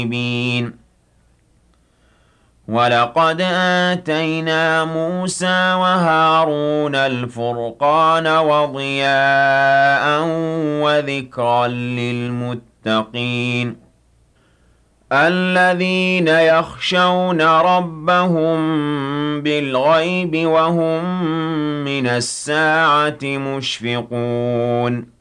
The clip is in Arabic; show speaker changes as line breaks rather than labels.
وَلَقَدْ آتَيْنَا مُوسَىٰ وَهَارُونَ الْفُرْقَانَ وَضِيَاءً وَذِكْرًا لِّلْمُتَّقِينَ الَّذِينَ يَخْشَوْنَ رَبَّهُم بِالْغَيْبِ وَهُم مِّنَ السَّاعَةِ مُشْفِقُونَ